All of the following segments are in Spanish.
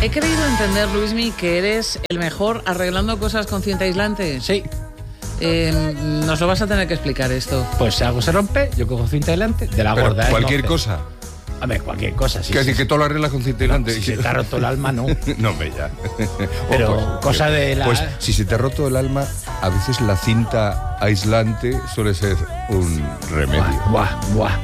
He creído entender, Luismi, que eres el mejor arreglando cosas con cinta aislante. Sí. Nos lo vas a tener que explicar esto. Pues si algo se rompe, yo cojo cinta aislante de la Pero gorda. cualquier cosa. A ver, cualquier cosa. Sí, Que sí. que todo lo arreglas con cinta aislante. Si se te ha roto el alma, no. No, me ya. Pero cosa de la... Pues si se te ha roto el alma, a veces la cinta aislante suele ser un remedio. Buah.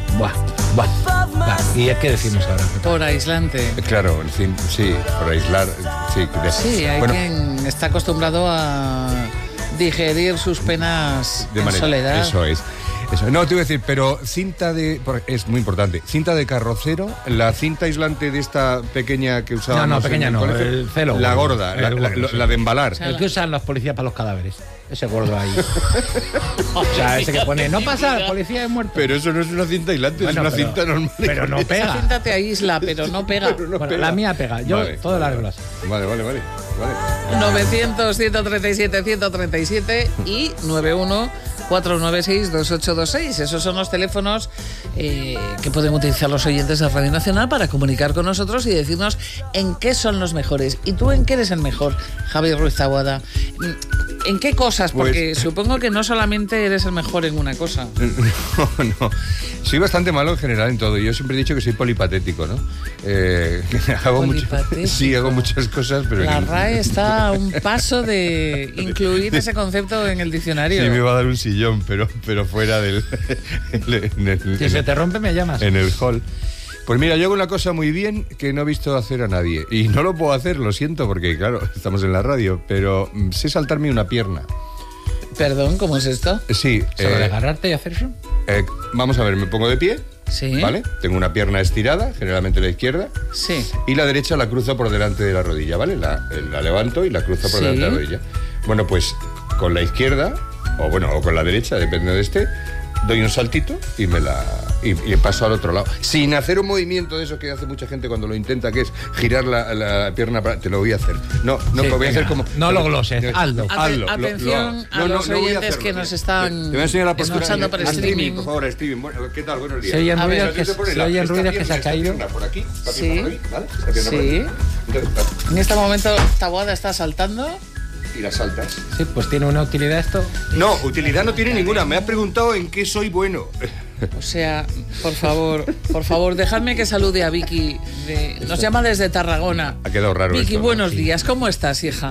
¿Y qué decimos ahora? Por aislante. Claro, sí, por aislar. Sí, hay quien está acostumbrado a digerir sus penas en soledad. Eso es. No, te iba a decir, pero es muy importante. Cinta de carrocero, la cinta aislante de esta pequeña que usábamos. No, pequeña no, el celo. La gorda, la de embalar. sea, El que usan los policías para los cadáveres. Ese gordo ahí. O sea, ese que pone, no pasa, el policía es muerto. Pero eso no es una cinta aislante, Bueno, es una cinta normal. Pero no Esa pega. cinta te aísla, pero no pega. Bueno, la mía pega. Yo Vale, todo la arreglo así. Vale. 900-137-137 y 91-496-2826. Esos son los teléfonos que pueden utilizar los oyentes de Radio Nacional para comunicar con nosotros y decirnos en qué son los mejores. ¿Y tú en qué eres el mejor, Javier Ruiz Taboada? ¿En qué cosas? Porque supongo que no solamente eres el mejor en una cosa. No. Soy bastante malo en general en todo. Yo siempre he dicho que soy polipatético, ¿no? Hago muchas cosas, pero... La RAE está a un paso de incluir ese concepto en el diccionario. Sí, me va a dar un sillón, pero fuera del... Si se te rompe, me llamas. En el hall. Pues mira, yo hago una cosa muy bien que no he visto hacer a nadie. Y no lo puedo hacer, lo siento, porque claro, estamos en la radio, pero sé saltarme una pierna. Perdón, ¿cómo es esto? Sí. ¿Sobre agarrarte y hacer eso? Vamos a ver, me pongo de pie. Sí. ¿Vale? Tengo una pierna estirada, generalmente la izquierda. Sí. Y la derecha la cruzo por delante de la rodilla, ¿vale? La levanto y la cruzo por delante de la rodilla. Bueno, pues con la izquierda, o con la derecha, depende de doy un saltito y y paso al otro lado. Sin hacer un movimiento de eso que hace mucha gente cuando lo intenta, que es girar la pierna para... Te lo voy a hacer. No, Sí, lo voy a hacer como... No lo gloses, hazlo. Atención a los oyentes que nos están Te voy a enseñar la postura escuchando por streaming. Por favor, streaming. Bueno, ¿qué tal? Buenos días. Se oyen ruidos que Esta se ha caído. pierna por aquí, esta Sí. pierna por ahí, ¿vale? Esta pierna por Sí. aquí. Entonces, En este momento Taboada está saltando. y la saltas. Sí, pues tiene una utilidad esto. No, utilidad no tiene ninguna. Me has preguntado en qué soy bueno. O sea, por favor, dejadme que salude a Vicky. Nos llama desde Tarragona. Ha quedado raro Vicky, esto, ¿no? buenos días. ¿Cmo estás, hija?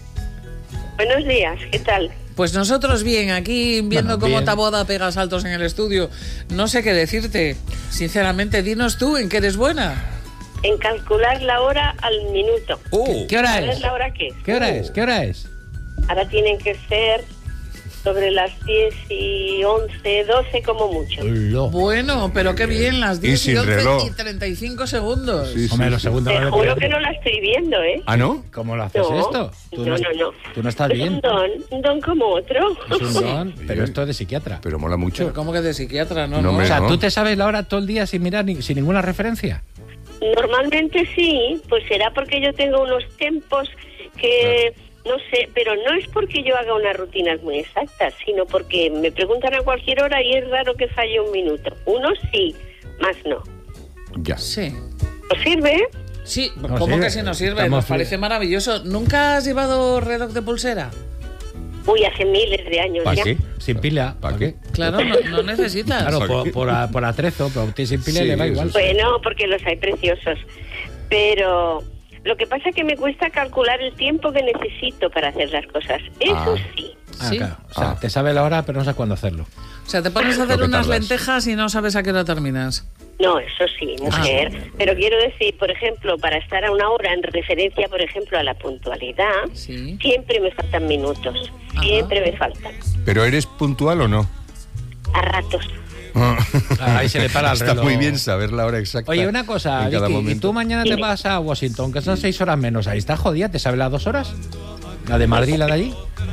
Buenos días, ¿qué tal? Pues nosotros bien, aquí viendo Bueno, cómo bien. Taboada pega saltos en el estudio. No sé qué decirte. Sinceramente, dinos tú en qué eres buena. En calcular la hora al minuto. ¿Qué hora ¿Sabes es? la hora qué es? ¿Qué hora es? ¿Qué hora es? Ahora tienen que ser sobre las 10 y 11, 12 como mucho. Bueno, pero qué bien, las 10 y sin 11 reloj. y 35 segundos. Sí, Hombre, sí, los sí. segundos... Te juro que no la estoy viendo, ¿eh? ¿Ah, no? ¿Cómo lo haces No, esto? no. Tú no estás Es bien. un don como otro. Es un don, pero esto es de psiquiatra. Pero mola mucho. Pero ¿cómo que de psiquiatra? No, No, no. hombre. O sea, ¿no? ¿tú te sabes la hora todo el día sin mirar, sin ninguna referencia? Normalmente sí, pues será porque yo tengo unos tiempos que... No sé, pero no es porque yo haga unas rutinas muy exactas, sino porque me preguntan a cualquier hora y es raro que falle un minuto. Unos sí, más no. Ya. Sí. ¿Os sirve? Sí, Nos ¿cómo sirve. que sí nos sirve? Estamos Nos parece maravilloso. ¿Nunca has llevado reloj de pulsera? Uy, hace miles de años ¿Para ya. qué? Sin pila. ¿Para qué? Claro, no necesitas. Claro, ¿Para qué? por atrezo, pero a usted sin pila Sí, le va eso igual. sí. Bueno, porque los hay preciosos. Pero lo que pasa es que me cuesta calcular el tiempo que necesito para hacer las cosas. Eso sí. Ah, Sí. claro. O sea, te sabe la hora, pero no sabes cuándo hacerlo. O sea, te pones a hacer Lo que unas tardas. lentejas y no sabes a qué hora terminas. No, eso sí, mujer. Pero quiero decir, por ejemplo, para estar a una hora en referencia, por ejemplo, a la puntualidad, Sí. siempre me faltan minutos. Ajá. Siempre me faltan. ¿Pero eres puntual o no? A ratos. Ahí se le para el Está reloj. muy bien saber la hora exacta. Oye, una cosa, en cada Vicky, y momento. tú mañana te vas a Washington, que son 6 horas menos. Ahí está jodida, ¿te sabes las 2 horas? ¿La de Madrid y la de allí?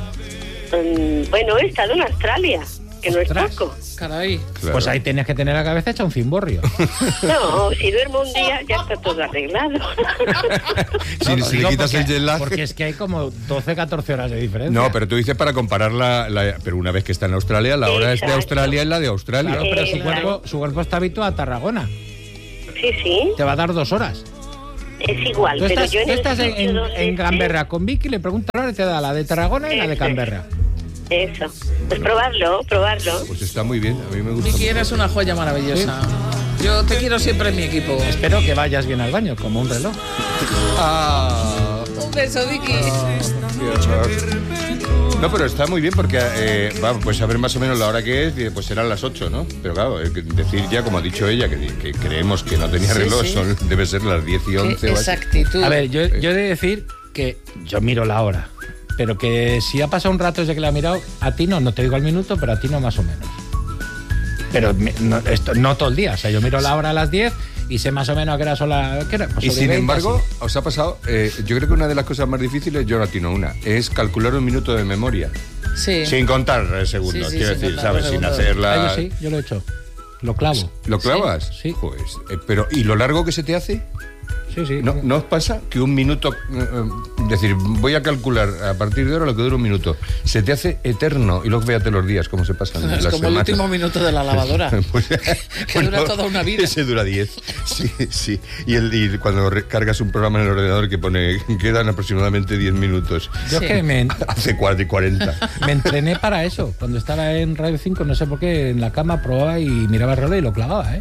Bueno, he estado en Australia, que no es Ostras. poco. Caray. Claro. Pues ahí tienes que tener la cabeza hecha un cimborrio. No, si duermo un día ya está todo arreglado. Si, No, lo si le digo quitas porque- el jet lag... Porque es que hay como 12, 14 horas de diferencia. No, pero tú dices para comparar pero una vez que está en Australia, la hora es de Exacto. Australia y la de Australia. Claro, pero Exacto. su cuerpo está habituado a Tarragona. Sí, sí. Te va a dar 2 horas. es igual. Tú Pero estás, yo en tú el estás sitio donde en Canberra con Vicky, le preguntas ahora y te da la de Tarragona y la de Eso. Canberra. Eso. Pues probarlo. Pues está muy bien, a mí me gusta. Vicky, eres una joya maravillosa. Yo te quiero siempre en mi equipo. Espero que vayas bien al baño, como un reloj. Un beso, Vicky. No, pero está muy bien porque pues saber más o menos la hora que es, pues serán las 8, ¿no? Pero claro, decir ya, como ha dicho ella, que creemos que no tenía Sí, reloj, sí. debe ser las 10 y 11 Qué o así. exactitud. A ver, yo he de decir que yo miro la hora, pero que si ha pasado un rato desde que la he mirado, a ti no te digo al minuto, pero a ti no más o menos. Pero no todo el día, o sea, yo miro la hora a las 10 y sé más o menos a qué hora son las... Pues Y sobre sin 20, embargo, así. os ha pasado, yo creo que una de las cosas más difíciles, yo no atino una, es calcular un minuto de memoria. Sí. Sin contar segundos, Sí, sí, quiero sin decir, contar ¿sabes? los Sin segundos. hacerla... Yo sí, yo lo he hecho. Lo clavo. ¿Lo clavas? Sí. Pues, pero, ¿y lo largo que se te hace? Sí. ¿No os pasa que un minuto, decir, voy a calcular a partir de ahora lo que dura un minuto, se te hace eterno y luego fíjate los días, cómo se pasan Es las como el semanas? último minuto de la lavadora. Pues, que dura toda una vida. Ese dura 10. Sí. Y cuando cargas un programa en el ordenador que pone, quedan aproximadamente 10 minutos. Yo es que Hace 40. me entrené para eso. Cuando estaba en Radio 5, no sé por qué, en la cama probaba y miraba el reloj y lo clavaba, ¿eh?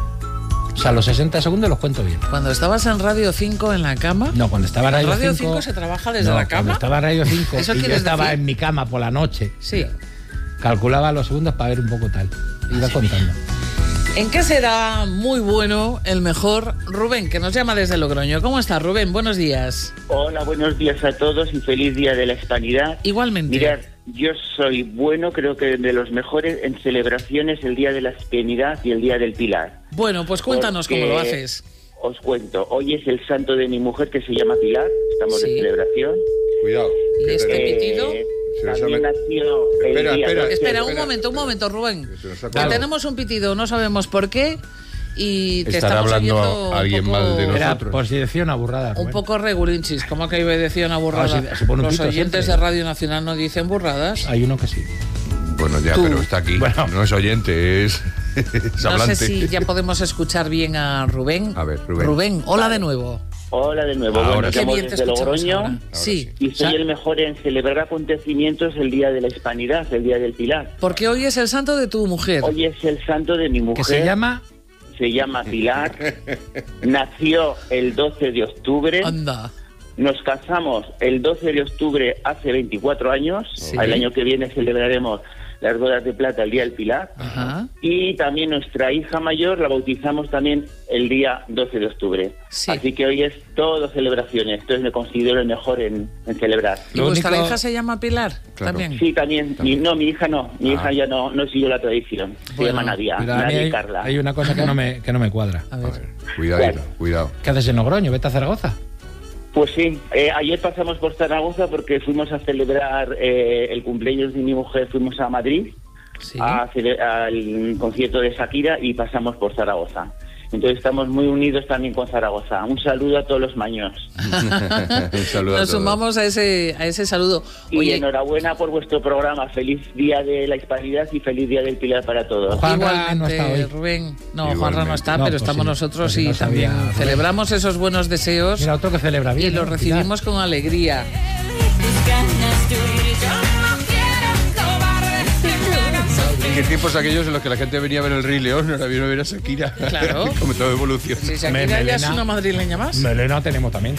O sea, los 60 segundos los cuento bien. Cuando estabas en Radio 5 en la cama... No, cuando estaba en ¿En Radio 5... Radio 5 se trabaja desde no, la cuando cama? estaba en Radio 5 ¿Eso y yo quieres estaba decir? en mi cama por la noche, Sí. calculaba los segundos para ver un poco tal. Iba contando. ¿En qué será muy bueno el mejor Rubén, que nos llama desde Logroño? ¿Cómo estás, Rubén? Buenos días. Hola, buenos días a todos y feliz Día de la Hispanidad. Igualmente. Mirad, yo soy bueno, creo que de los mejores en celebraciones el Día de la Hispanidad y el Día del Pilar. Bueno, pues cuéntanos Porque cómo lo haces. Os cuento, hoy es el santo de mi mujer que se llama Pilar, estamos Sí. de celebración. Cuidado. ¿Y que este te- pitido? Se nos También ha- nació el Espera, día espera. 12. Espera, un momento, Rubén. Se nos ha Que colado. tenemos un pitido, no sabemos por qué, y te Estará estamos hablando oyendo alguien un poco, mal de Era nosotros. por si decía una burrada. un Rubén. poco regulinchis. ¿Cómo que decía una burrada? Ah, se pone un Los pito oyentes siempre. de Radio Nacional no dicen burradas. Hay uno que sí. Bueno, ya, Tú. pero está aquí. Bueno. No es oyente, es No hablante. sé si ya podemos escuchar bien a Rubén. A ver, Rubén. Rubén, hola de nuevo. Hola de nuevo, Ahora bueno, sí. Qué llamo bien te desde escuchamos Logroño ahora. Sí. y soy el mejor en celebrar acontecimientos el Día de la Hispanidad, el Día del Pilar. Porque hoy es el santo de tu mujer. Hoy es el santo de mi mujer. Que se llama... Se llama Pilar, nació el 12 de octubre, Anda. nos casamos el 12 de octubre hace 24 años, Sí. el año que viene celebraremos las bodas de plata el Día del Pilar, Ajá. y también nuestra hija mayor la bautizamos también el día 12 de octubre. Sí. Así que hoy es todo celebraciones, entonces me considero el mejor en celebrar. ¿Y Lo vuestra único- hija se llama Pilar? Claro. También. Sí, también. Mi hija no. Mi Ah. hija ya no siguió la tradición. Se Bueno, llama Nadia. Mira, a mí Nadia y hay, Carla. hay una cosa que no me cuadra. A ver. Cuidadito, cuidado. ¿Qué haces en Logroño? Vete a Zaragoza. Pues sí, ayer pasamos por Zaragoza porque fuimos a celebrar el cumpleaños de mi mujer. Fuimos a Madrid Sí. al concierto de Shakira y pasamos por Zaragoza. Entonces estamos muy unidos también con Zaragoza. Un saludo a todos los maños. Un saludo a Nos todos. sumamos a ese saludo. Y Oye, enhorabuena por vuestro programa. Feliz Día de la Hispanidad y feliz Día del Pilar para todos. Juanra igualmente, no está hoy. Rubén. No, Igualmente. Juanra no está, No, pero pues estamos sí, nosotros pues y no sabía, también Rubén. celebramos esos buenos deseos Mira, otro que celebra bien. y los ¿eh? recibimos con alegría. ¿Qué tiempos aquellos en los que la gente venía a ver el Rey León, ahora viene a ver a Shakira? Claro. Como todo evolución. Si Shakira ya es una madrileña más. Melena tenemos también.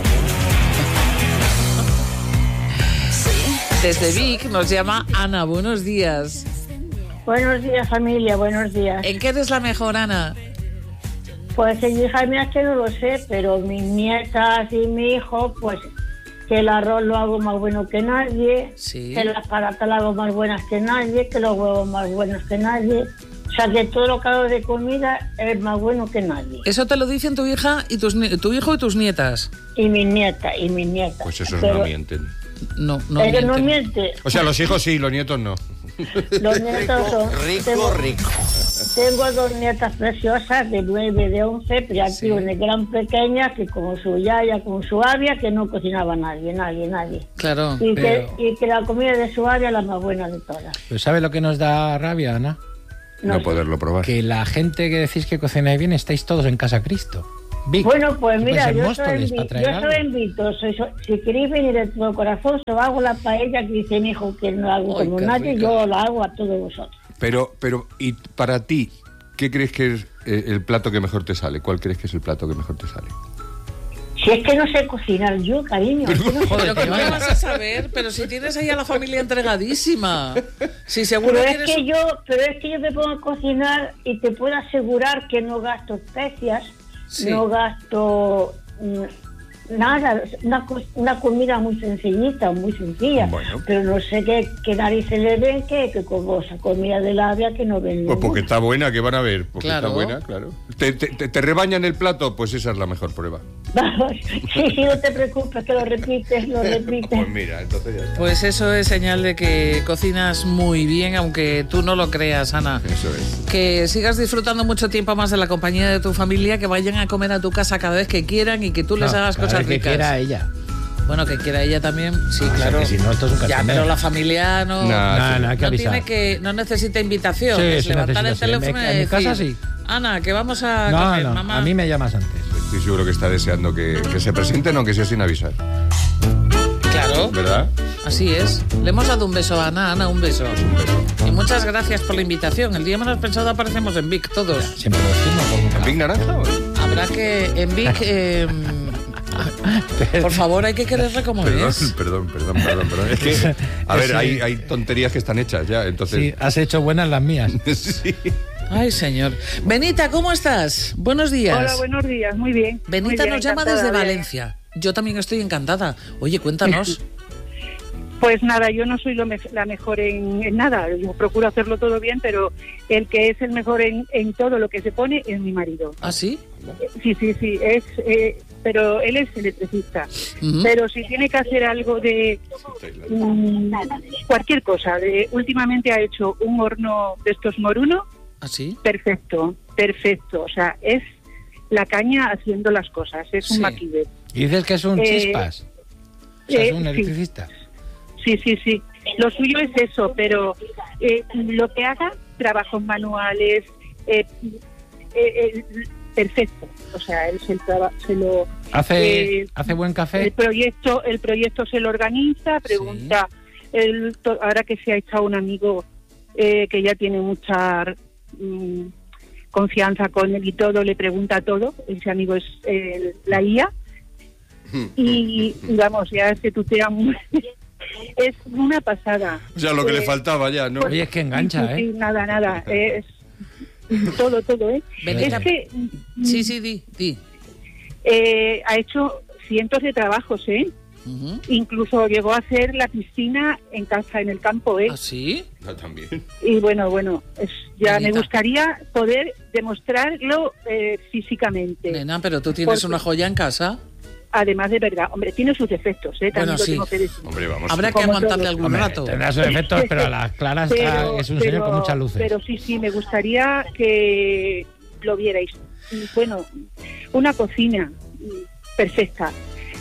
Desde Vic nos llama Ana. Buenos días. Buenos días, familia, buenos días. ¿En qué eres la mejor, Ana? Pues en hija mía es que no lo sé, pero mis nietas y mi hijo, pues que el arroz lo hago más bueno que nadie, Sí. que las patatas lo hago más buenas que nadie, que los huevos más buenos que nadie. O sea, que todo lo que hago de comida es más bueno que nadie. Eso te lo dicen tu hija y tu hijo y tus nietas. Y mis nietas. Pues esos Pero no mienten. No, no. ellos no mienten. mienten. O sea, los hijos sí, los nietos no. Los nietos son... Tengo dos nietas preciosas de 9, de 11, pero ya Sí. tengo una gran pequeña que como su yaya, como su avia, que no cocinaba nadie. Claro. Y, Pero- que la comida de su avia es la más buena de todas. Pues ¿sabe lo que nos da rabia, Ana? No sé. poderlo probar. Que la gente que decís que cocináis bien estáis todos en Casa Cristo. Vic, Bueno, pues mira, ser yo Móstoles para traer algo. soy invito. Si queréis venir de todo corazón, os hago la paella que dice mi hijo que no hago Ay, como qué nadie, rica. yo la hago a todos vosotros. Pero, y para ti, ¿qué crees que es el plato que mejor te sale? ¿Cuál crees que es el plato que mejor te sale? Si es que no sé cocinar yo, cariño. es que no sé Pero ¿cómo cocinar. lo vas a saber? Pero si tienes ahí a la familia entregadísima. Si seguro Pero tienes... es que yo me pongo a cocinar y te puedo asegurar que no gasto especias, Sí. no gasto nada, una comida muy sencillita, muy sencilla. Bueno. Pero no sé qué narices le ven que como esa comida de labia que no ven. Pues porque ninguna. está buena, que van a ver. Porque Claro. está buena, claro. ¿Te rebañan el plato? Pues esa es la mejor prueba. Vamos, sí, no te preocupes, que lo repites. Pues mira, entonces ya está. Pues eso es señal de que cocinas muy bien, aunque tú no lo creas, Ana. Eso es. Que sigas disfrutando mucho tiempo más de la compañía de tu familia, que vayan a comer a tu casa cada vez que quieran y que tú les hagas cada cosas vez que ricas. quiera ella. Bueno, que quiera ella también, sí, O sea, claro. que si no, esto es un Ya, cachondeo. pero la familia no, Nah, hay que avisar. no necesita invitación. Sí, es sí levantar necesita, el sí. teléfono En y mi decir, casa sí. Ana, que vamos a No, comer, no, mamá. a mí me llamas antes. Estoy seguro que está deseando que se presenten, aunque sea sin avisar. Claro, ¿Verdad? así es. Le hemos dado un beso a Ana. Ana, un beso. Y muchas gracias por la invitación. El día menos pensado aparecemos en Vic, todos. Siempre lo decimos por un ¿En Big Naranja? Habrá que, en Vic, por favor, hay que quererle como es. Perdón. Es que, a ver, hay tonterías que están hechas ya, entonces... Sí, has hecho buenas las mías. Sí. Ay, señor. Benita, ¿cómo estás? Buenos días. Hola, buenos días, muy bien. Benita muy bien, nos llama encantada, desde bien. Valencia. Yo también estoy encantada. Oye, cuéntanos. Pues nada, yo no soy la mejor en nada, yo procuro hacerlo todo bien, pero el que es el mejor en todo lo que se pone es mi marido. ¿Ah, sí? Sí, es, pero él es electricista. Ujú. Pero si tiene que hacer algo de cualquier cosa, últimamente ha hecho un horno de estos moruno, ¿Ah, sí? perfecto, o sea, es la caña haciendo las cosas, es Sí. un maquinero. Y dices que es un chispas. O sea, es un sí. electricista. Sí. Lo suyo es eso, pero lo que haga, trabajos manuales, perfecto. O sea, él se lo ¿Hace buen el café? proyecto se lo organiza, pregunta. Ahora que se ha echado un amigo que ya tiene mucha confianza con él y todo, le pregunta todo. Ese amigo es la IA. Y vamos, ya se tutea muy... Es una pasada. Ya lo que le faltaba ya, ¿no? Oye, es que engancha, Sí, ¿eh? nada. Es todo, ¿eh? Benita. Es que Sí, di. ha hecho cientos de trabajos, ¿eh? Ujú. Incluso llegó a hacer la piscina en casa, en el campo, ¿eh? ¿Ah, sí? Ah, también. Y bueno, ya Benita. me gustaría poder demostrarlo físicamente. Nena, pero tú tienes Porque- una joya en casa. Además de verdad, hombre, tiene sus defectos, ¿eh? También Bueno, lo sí. tengo que decir. Hombre, vamos. Habrá que Como aguantarle todos. algún Hombre, rato. tendrá sus efectos, pero a las claras es un señor con muchas luces. Pero sí, me gustaría que lo vierais. Y bueno, una cocina perfecta.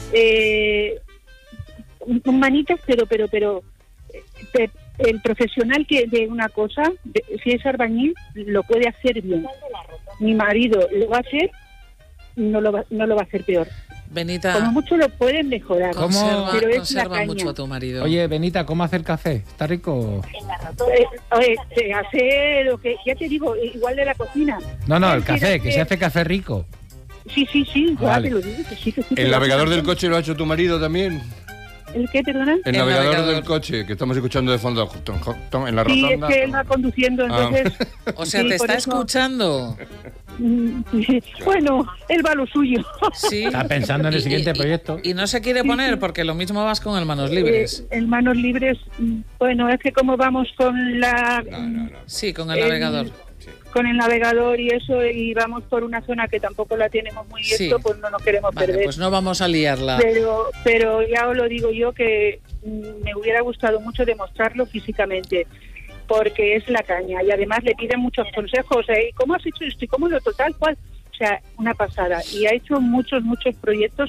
Manitas, pero el profesional que de una cosa, si es albañil, lo puede hacer bien. Mi marido lo va a hacer, no lo va a hacer peor. Benita, Como mucho lo pueden mejorar. ¿Cómo? Pero es la conserva caña. mucho a tu marido. Oye, Benita, ¿cómo hacer café? ¿Está rico? Se hace lo que, ya te digo, igual de la cocina. No, el Él café, tiene que se hace café rico. Sí, ya Vale. te lo digo, que sí. ¿El navegador del coche lo ha hecho tu marido también? ¿El qué, perdona? El El navegador navegador. del coche, que estamos escuchando de fondo en la Sí, es rotonda. que él va conduciendo, entonces... O sea, sí, te por está eso- escuchando. Bueno, él va a lo suyo. Sí. Está pensando en el siguiente proyecto. Y no se quiere poner porque lo mismo vas con el manos libres. En manos libres, bueno, es que como vamos con la... No. Sí, con el navegador. Con el navegador y eso, y vamos por una zona que tampoco la tenemos muy Sí. esto, pues no nos queremos Vale, perder. pues no vamos a liarla. Pero ya os lo digo yo que me hubiera gustado mucho demostrarlo físicamente, porque es la caña y además le piden muchos consejos. ¿Y cómo has hecho esto? ¿Y cómo lo total? ¿Cuál? O sea, una pasada. Y ha hecho muchos proyectos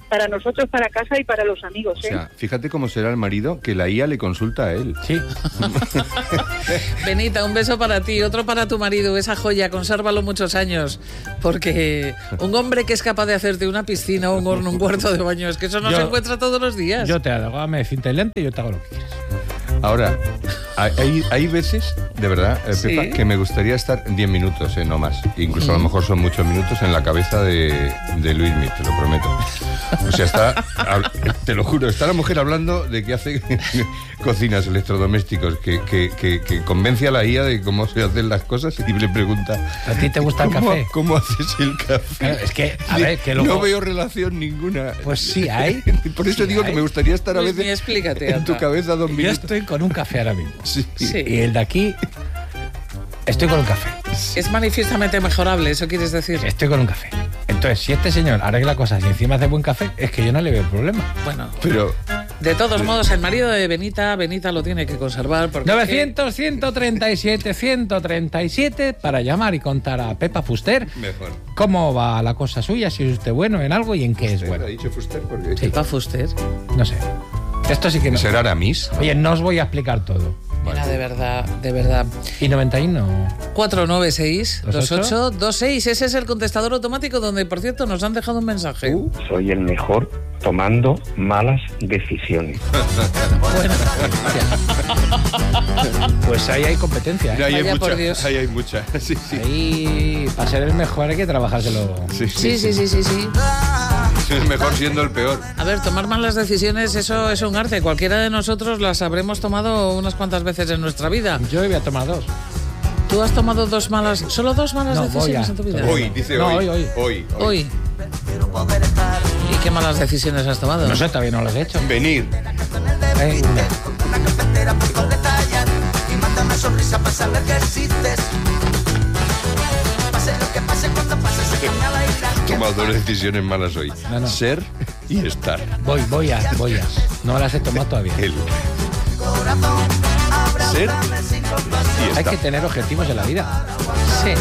para nosotros, para casa y para los amigos. O sea, fíjate cómo será el marido que la IA le consulta a él. Sí. Benita, un beso para ti, otro para tu marido, esa joya, consérvalo muchos años, porque un hombre que es capaz de hacerte una piscina, un horno, un cuarto de baño, es que eso no se encuentra todos los días. Yo te hago, me cinta el lente y yo te hago lo que quieras. Ahora, hay veces, de verdad, Pepa, que me gustaría estar 10 minutos, no más. Incluso a lo mejor son muchos minutos en la cabeza de Luismi, te lo prometo. O sea, te lo juro, está la mujer hablando de que hace cocinas, electrodomésticos, que convence a la IA de cómo se hacen las cosas y le pregunta... ¿A ti te gusta el café? ¿Cómo haces el café? Claro, es que, a ver, que luego... No veo relación ninguna. Pues sí hay. Por eso digo que me gustaría estar a veces explícate, en tu cabeza 2 minutos. Yo estoy con un café ahora mismo. Sí. Y el de aquí... Estoy con un café. Es manifiestamente mejorable, ¿eso quieres decir? Estoy con un café. Entonces, si este señor arregla cosas y encima hace buen café, es que yo no le veo problema. Bueno, pero... De todos modos, el marido de Benita lo tiene que conservar porque... 900-137-137 para llamar y contar a Pepa Fuster Mejor. cómo va la cosa suya, si es usted bueno en algo y en qué es bueno. ¿Ha dicho Fuster? Porque... Pepa Fuster. No sé. Esto sí que no. ¿Será Aramis? Oye, no os voy a explicar todo. Mira, de verdad. ¿Y 91? 496-2826. Ese es el contestador automático donde, por cierto, nos han dejado un mensaje. Soy el mejor tomando malas decisiones. Bueno. Pues ahí hay competencia, ¿eh? Ahí hay Vaya mucha. por Dios. Ahí hay mucha. Sí. Ahí, para ser el mejor hay que trabajárselo. Sí. Es mejor siendo el peor. A ver, tomar malas decisiones, eso es un arte. Cualquiera de nosotros las habremos tomado unas cuantas veces en nuestra vida. Yo voy a tomar 2. ¿Tú has tomado solo dos malas decisiones en tu vida? Hoy, dice No, hoy. Hoy. ¿Y qué malas decisiones has tomado? No sé, todavía no las he hecho. Venir. He tomado 2 decisiones malas hoy. No. Ser y estar. Voy a. No las he tomado todavía. Ser y Hay estar. que tener objetivos en la vida. Sí.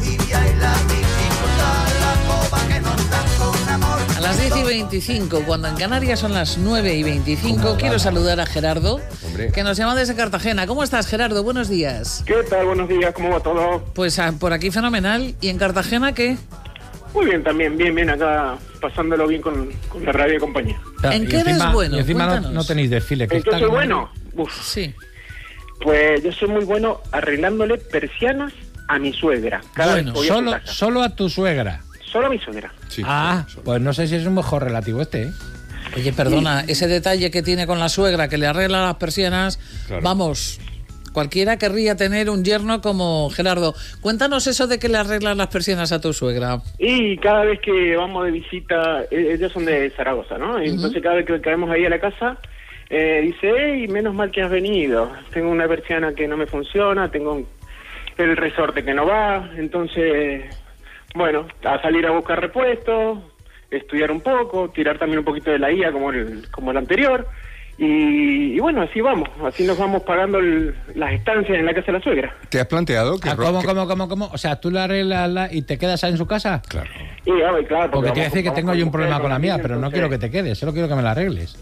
A las 10:25, cuando en Canarias son las 9:25, quiero saludar a Gerardo, Hombre. que nos llama desde Cartagena. ¿Cómo estás, Gerardo? Buenos días. ¿Qué tal? Buenos días, ¿cómo va todo? Pues por aquí fenomenal. ¿Y en Cartagena qué? Muy bien, también, bien, acá pasándolo bien con la radio y compañía. ¿En Y qué eres bueno? Y encima Cuéntanos. no tenéis desfile. Que ¿En qué está soy como- bueno? Uf, Sí. pues yo soy muy bueno arreglándole persianas a mi suegra. Cada Bueno, vez que voy a su casa. Solo a tu suegra. Solo a mi suegra. Sí, solo. Pues no sé si es un mejor relativo este, ¿eh? Oye, perdona, ese detalle que tiene con la suegra, que le arregla las persianas, Claro. vamos, cualquiera querría tener un yerno como Gerardo. Cuéntanos eso de que le arreglan las persianas a tu suegra. Y cada vez que vamos de visita, ellos son de Zaragoza, ¿no? Y entonces cada vez que caemos ahí a la casa, dice, hey, menos mal que has venido. Tengo una persiana que no me funciona, tengo el resorte que no va, entonces, bueno, a salir a buscar repuestos, estudiar un poco, tirar también un poquito de la IA como el anterior. Y bueno, así vamos, así nos vamos pagando las estancias en la casa de la suegra. ¿Te has planteado que... ¿Cómo? O sea, tú la arreglas y te quedas ahí en su casa. Claro. Y claro, Porque te voy a decir que vamos tengo yo un con problema mujer, con la mía, niños, pero no entonces- quiero que te quedes, solo quiero que me la arregles.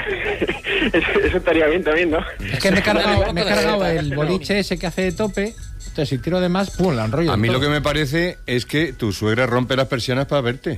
Eso estaría bien también, ¿no? Es que me he cargado Vale, el boliche ese que hace de tope, entonces si tiro de más, pum, la enrollo. A mí todo. lo que me parece es que tu suegra rompe las persianas para verte.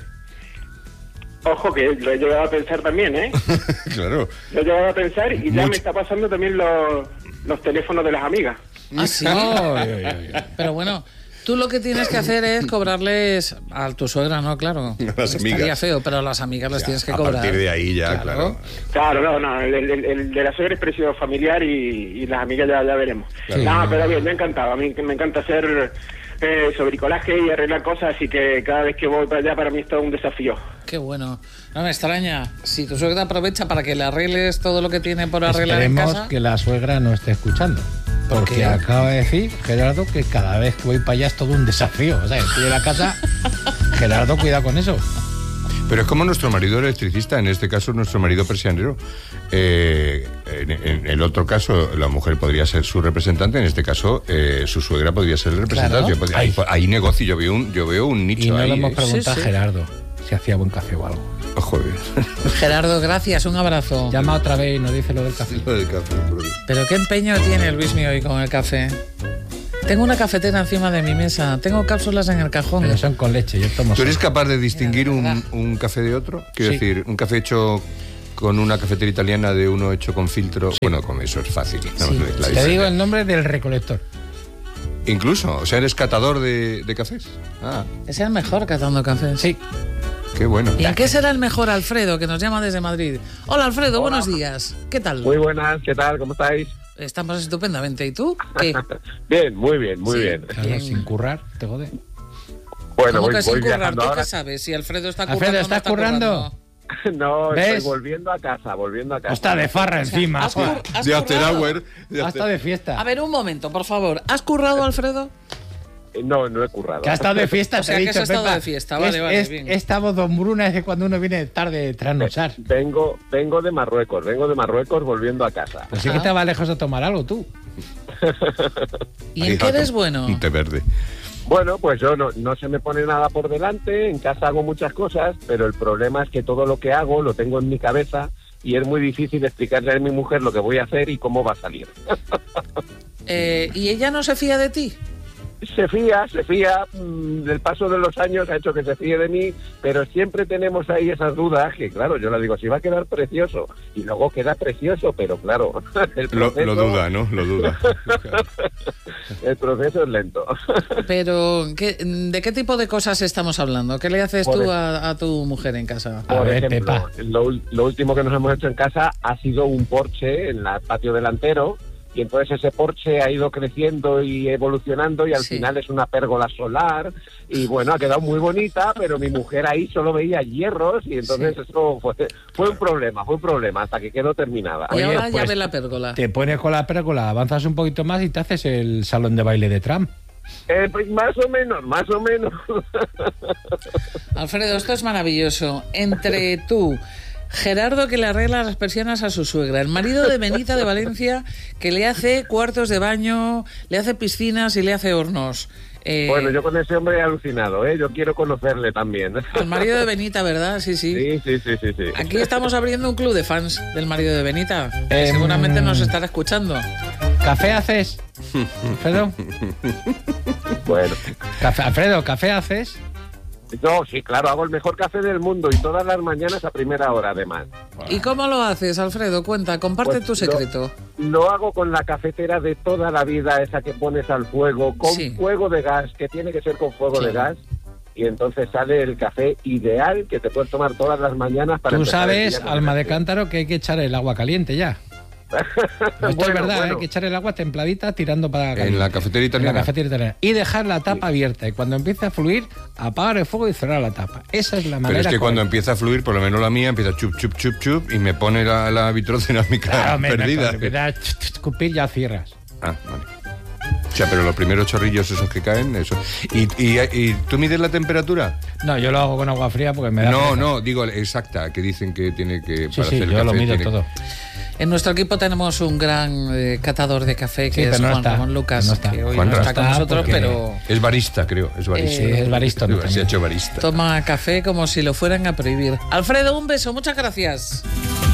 Ojo, que lo he llegado a pensar también, ¿eh? Claro. Lo he llegado a pensar y ya Mucho. me está pasando también los teléfonos de las amigas. Ah, sí. Ay. Pero bueno, tú lo que tienes que hacer es cobrarles a tu suegra, ¿no? Claro. A las Estaría amigas. feo, pero a las amigas les tienes que A cobrar. partir de ahí ya, claro. Claro, no, el de la suegra es precio familiar y las amigas ya veremos. Claro. No, pero bien, me ha encantado. A mí que me encanta hacer sobricolaje y arreglar cosas, así que cada vez que voy para allá para mí es todo un desafío. Qué bueno. No me extraña. Si tu suegra aprovecha para que le arregles todo lo que tiene por arreglar en Esperemos casa. que la suegra no esté escuchando. ¿Por Porque qué? acaba de decir, Gerardo, que cada vez que voy para allá es todo un desafío. O sea, estoy en la casa. Gerardo, cuidado con eso. Pero es como nuestro marido electricista, en este caso nuestro marido persianero. En el otro caso, la mujer podría ser su representante, en este caso, su suegra podría ser el representante. Claro. Ahí negocio, yo veo un nicho Y no ahí. le hemos preguntado Sí, sí. a Gerardo. si hacía buen café o algo. Oh, joder. Gerardo, gracias, un abrazo. Llama otra vez y nos dice lo del café. Lo del café, por Dios. Pero qué empeño tiene el Luismi hoy con el café. Tengo una cafetera encima de mi mesa, tengo cápsulas en el cajón. Pero son con leche, yo tomo. ¿Tú eres solo. capaz de distinguir Mira, de un café de otro? Quiero Sí. decir, un café hecho con una cafetera italiana de uno hecho con filtro. Sí. Bueno, con eso es fácil. ¿No? Sí. Te digo el nombre del recolector. Incluso, o sea, eres catador de cafés. Ah, Es el mejor catando cafés. Sí. qué bueno. ¿Y en qué será el mejor Alfredo, que nos llama desde Madrid? Hola Alfredo, buenos días. ¿Qué tal? Muy buenas, ¿qué tal? ¿Cómo estáis? Estamos estupendamente. ¿Y tú? ¿Qué? Bien, muy bien, muy Sí. bien. Claro, Bien. sin currar, te jode. Bueno, ¿Cómo voy, que sin voy currar? viajando ¿Tú ahora. qué sabes? Si Alfredo está currando Alfredo, o no ¿estás está currando? No, ¿Ves? estoy volviendo a casa, volviendo a casa. Está de farra encima. ¿Has joder. has De after currado? hour. Hasta de fiesta. A ver, un momento, por favor. ¿Has currado, Alfredo? No, no he currado. Que ha estado de fiesta, O sea, te he que dicho, has estado Pepa. de fiesta, vale, vale, bien. Esta voz don Bruna es de cuando uno viene tarde de trasnochar. Vengo de Marruecos, volviendo a casa. Pero sí que te va lejos a tomar algo, tú. ¿Y en qué eres bueno? Un té verde. Bueno, pues yo no se me pone nada por delante, en casa hago muchas cosas, pero el problema es que todo lo que hago lo tengo en mi cabeza y es muy difícil explicarle a mi mujer lo que voy a hacer y cómo va a salir. ¿Y ella no se fía de ti? Se fía, el paso de los años ha hecho que se fíe de mí, pero siempre tenemos ahí esas dudas que, claro, yo le digo, si va a quedar precioso, y luego queda precioso, pero claro, el proceso, Lo duda, ¿no? Lo duda. el proceso es lento. Pero, ¿de qué tipo de cosas estamos hablando? ¿Qué le haces Por tú ej- a tu mujer en casa? A Por ver, ejemplo, Pepa. lo último que nos hemos hecho en casa ha sido un porche en el patio delantero, y entonces ese porche ha ido creciendo y evolucionando y al Sí. final es una pérgola solar y bueno, ha quedado muy bonita, pero mi mujer ahí solo veía hierros y entonces eso fue un problema hasta que quedó terminada. Y Oye, ahora ya pues, ve la pérgola. Te pones con la pérgola, avanzas un poquito más y te haces el salón de baile de Trump. Pues más o menos. Alfredo, esto es maravilloso. Entre tú, Gerardo, que le arregla las persianas a su suegra, el marido de Benita de Valencia, que le hace cuartos de baño, le hace piscinas y le hace hornos. Bueno, yo con ese hombre he alucinado, yo quiero conocerle también. El marido de Benita, ¿verdad? Sí, sí. Sí. Aquí estamos abriendo un club de fans del marido de Benita. Que seguramente nos estará escuchando. ¿Café haces? Alfredo. Bueno. Alfredo, ¿café haces? No, sí, claro, hago el mejor café del mundo y todas las mañanas a primera hora, además. ¿Y cómo lo haces, Alfredo? Cuenta, comparte Pues tu secreto. Lo hago con la cafetera de toda la vida, esa que pones al fuego, con Sí. fuego de gas, que tiene que ser con fuego Sí. de gas, y entonces sale el café ideal que te puedes tomar todas las mañanas para Tú empezar el sabes, día con alma de energía. cántaro, que hay que echar el agua caliente ya. Esto es verdad, hay que echar el agua templadita tirando para En caliente. la cafetería italiana. En la cafetería italiana. Y dejar la tapa abierta. Y cuando empiece a fluir, apagar el fuego y cerrar la tapa. Esa es la manera. Pero es que cuando correcta. empieza a fluir, por lo menos la mía, empieza chup, chup, chup, chup, y me pone la vitrocerámica Claro, perdida. cuando empieza a escupir, ya cierras. Ah, vale. O sea, pero los primeros chorrillos esos que caen, eso. ¿Y tú mides la temperatura? No, yo lo hago con agua fría porque me da. pereza. No, digo exacta, que dicen que tiene que... Sí, sí, el yo lo café mido tiene- todo. En nuestro equipo tenemos un gran catador de café, que Sí, es pero no Juan está. Ramón Lucas, No está. que hoy Juan no está con está nosotros, porque- pero Es barista, creo, es barista. Sí, es barístono Se ha también. hecho barista. toma café como si lo fueran a prohibir. Alfredo, un beso, muchas gracias.